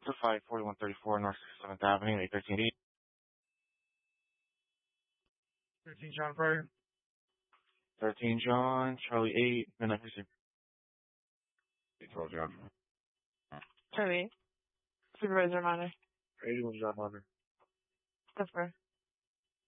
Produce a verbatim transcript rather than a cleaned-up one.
to five forty-one thirty-four North seventh Avenue, eight thirteen eight. thirteen John Pryor. thirteen John, Charlie eight, midnight precinct. twelve John. Charlie. Supervisor Minor. eighty-one John Hunter. That's fair.